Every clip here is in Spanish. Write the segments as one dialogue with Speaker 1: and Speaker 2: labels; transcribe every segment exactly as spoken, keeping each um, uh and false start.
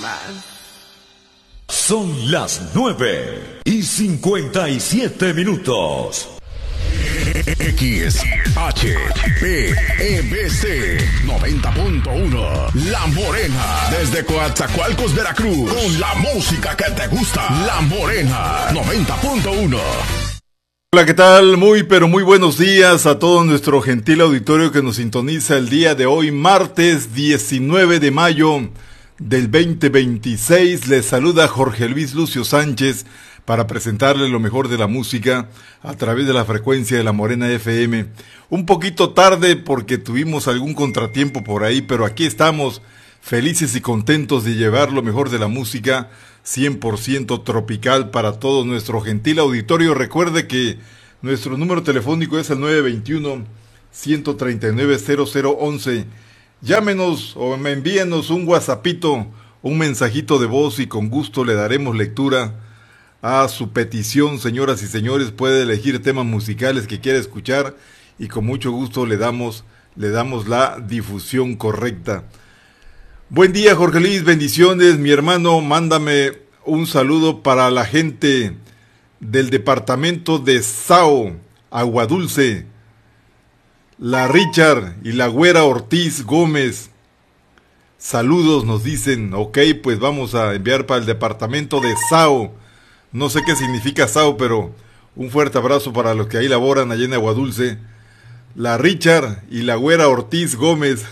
Speaker 1: Son las nueve y cincuenta y siete minutos.
Speaker 2: X H P E B C noventa punto uno La Morena, desde Coatzacoalcos, Veracruz, con la música que te gusta. La Morena noventa punto uno.
Speaker 3: Hola, ¿qué tal? Muy pero muy buenos días a todo nuestro gentil auditorio que nos sintoniza el día de hoy, martes diecinueve de mayo del veinte veintiséis. Les saluda Jorge Luis Lucio Sánchez para presentarle lo mejor de la música a través de la frecuencia de La Morena F M. Un poquito tarde porque tuvimos algún contratiempo por ahí, pero aquí estamos felices y contentos de llevar lo mejor de la música cien por ciento tropical para todo nuestro gentil auditorio. Recuerde que nuestro número telefónico es el nueve dos uno, uno tres nueve, cero cero once. Llámenos o envíenos un WhatsAppito, un mensajito de voz y con gusto le daremos lectura a su petición. Señoras y señores, puede elegir temas musicales que quiera escuchar y con mucho gusto le damos, le damos la difusión correcta. Buen día, Jorge Luis, bendiciones, mi hermano. Mándame un saludo para la gente del departamento de Sao, Aguadulce, la Richard y la Güera Ortiz Gómez. Saludos, nos dicen. Ok, pues vamos a enviar para el departamento de Sao. No sé qué significa Sao, pero un fuerte abrazo para los que ahí laboran allá en Aguadulce. La Richard y la Güera Ortiz Gómez.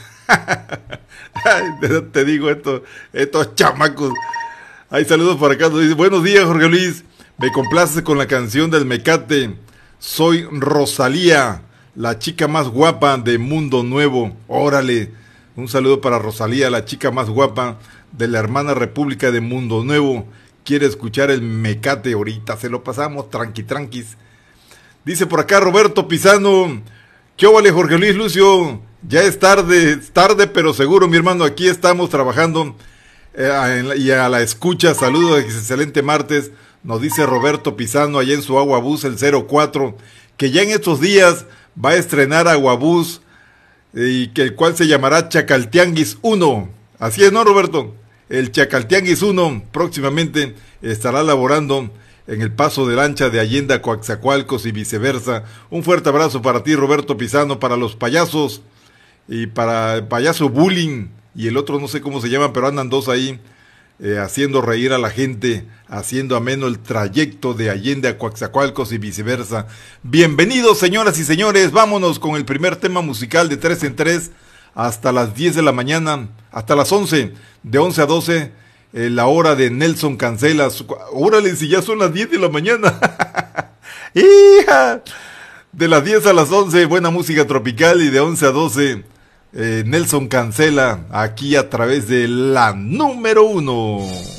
Speaker 3: Ay, te digo, esto, estos chamacos. Hay saludos por acá. Nos dice: buenos días, Jorge Luis. Me complace con la canción del Mecate. Soy Rosalía, la chica más guapa de Mundo Nuevo. Órale. Un saludo para Rosalía, la chica más guapa de la hermana República de Mundo Nuevo. Quiere escuchar el Mecate ahorita. Se lo pasamos tranqui tranquis. Dice por acá Roberto Pisano: ¿qué óvale, Jorge Luis Lucio? Ya es tarde, es tarde pero seguro, mi hermano. Aquí estamos trabajando eh, y a la escucha. Saludos, excelente martes. Nos dice Roberto Pisano allá en su Aguabús, el cero cuatro, que ya en estos días va a estrenar Aguabús eh, y que el cual se llamará Chacaltianguis uno. Así es, ¿no, Roberto? El Chacaltianguis uno próximamente estará laborando en el paso de lancha de Allende a Coatzacoalcos y viceversa. Un fuerte abrazo para ti, Roberto Pisano, para los payasos y para el payaso Bullying y el otro no sé cómo se llaman, pero andan dos ahí eh, haciendo reír a la gente, haciendo ameno el trayecto de Allende a Coatzacoalcos y viceversa. Bienvenidos, señoras y señores. Vámonos con el primer tema musical de tres en tres hasta las diez de la mañana, hasta las once, de once a doce. Eh, la hora de Nelson Cancelas. Órale, si ya son las diez de la mañana. ¡Hija! De las diez a las once, buena música tropical, y de once a doce, eh, Nelson Cancela, aquí a través de la número uno.